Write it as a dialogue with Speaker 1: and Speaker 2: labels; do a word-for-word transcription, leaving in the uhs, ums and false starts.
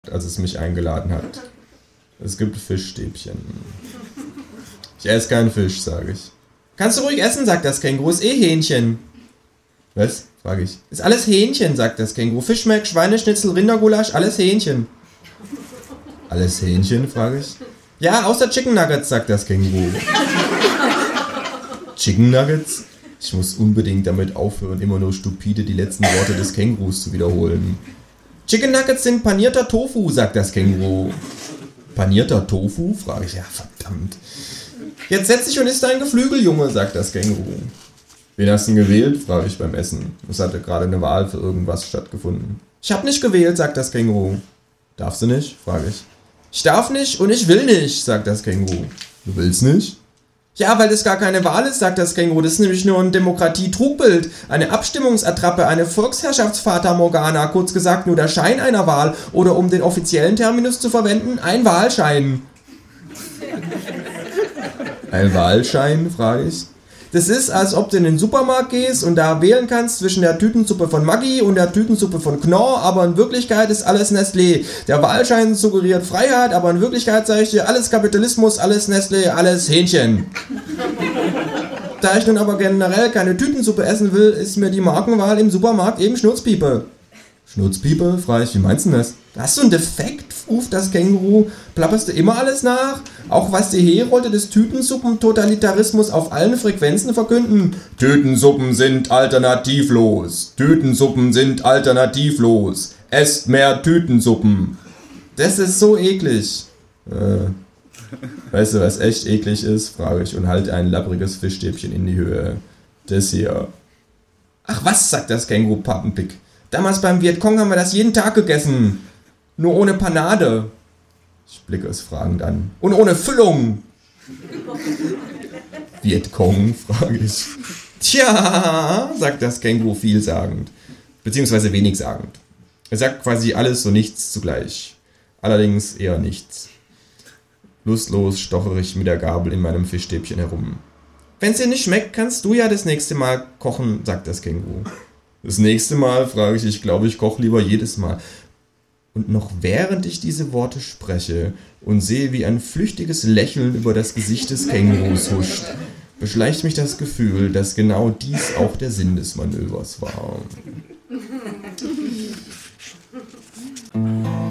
Speaker 1: als es mich eingeladen hat. Es gibt Fischstäbchen. Ich esse keinen Fisch, sage ich. Kannst du ruhig essen, sagt das Känguru, ist eh Hähnchen. Was? Frage ich. Ist alles Hähnchen, sagt das Känguru. Fischmeck, Schweineschnitzel, Rindergulasch, alles Hähnchen. Alles Hähnchen, frage ich. Ja, außer Chicken Nuggets, sagt das Känguru. Chicken Nuggets? Ich muss unbedingt damit aufhören, immer nur stupide die letzten Worte des Kängurus zu wiederholen. Chicken Nuggets sind panierter Tofu, sagt das Känguru. Panierter Tofu? Frage ich. Ja, verdammt. Jetzt setz dich und isst dein Geflügel, Junge, sagt das Känguru. Wen hast du denn gewählt? Frage ich beim Essen. Es hatte gerade eine Wahl für irgendwas stattgefunden. Ich hab nicht gewählt, sagt das Känguru. Darfst du nicht? Frage ich. Ich darf nicht und ich will nicht, sagt das Känguru. Du willst nicht? Ja, weil das gar keine Wahl ist, sagt das Känguru. Das ist nämlich nur ein Demokratie-Trugbild, eine Abstimmungsattrappe, eine Volksherrschaftsfata Morgana, kurz gesagt nur der Schein einer Wahl oder um den offiziellen Terminus zu verwenden, ein Wahlschein. Ein Wahlschein, frage ich. Das ist, als ob du in den Supermarkt gehst und da wählen kannst zwischen der Tütensuppe von Maggi und der Tütensuppe von Knorr, aber in Wirklichkeit ist alles Nestlé. Der Wahlschein suggeriert Freiheit, aber in Wirklichkeit sage ich dir, alles Kapitalismus, alles Nestlé, alles Hähnchen. Da ich nun aber generell keine Tütensuppe essen will, ist mir die Markenwahl im Supermarkt eben Schnurzpiepe. Schnurzpiepe? Frage ich, wie meinst du das? Hast du einen Defekt? Ruft das Känguru. Plapperst du immer alles nach? Auch was die Herolde des Tütensuppen-Totalitarismus auf allen Frequenzen verkünden? Tütensuppen sind alternativlos. Tütensuppen sind alternativlos. Esst mehr Tütensuppen. Das ist so eklig. Äh, weißt du, was echt eklig ist? Frage ich und halte ein labbriges Fischstäbchen in die Höhe. Das hier. Ach was, sagt das Känguru Pappenpick. Damals beim Vietcong haben wir das jeden Tag gegessen. Nur ohne Panade. Ich blicke es fragend an. Und ohne Füllung. Vietcong, frage ich. Tja, sagt das Känguru vielsagend. Beziehungsweise wenig-sagend. Er sagt quasi alles und nichts zugleich. Allerdings eher nichts. Lustlos stochere ich mit der Gabel in meinem Fischstäbchen herum. Wenn's dir nicht schmeckt, kannst du ja das nächste Mal kochen, sagt das Känguru. Das nächste Mal, frage ich, ich glaube, ich koche lieber jedes Mal. Und noch während ich diese Worte spreche und sehe, wie ein flüchtiges Lächeln über das Gesicht des Kängurus huscht, beschleicht mich das Gefühl, dass genau dies auch der Sinn des Manövers war.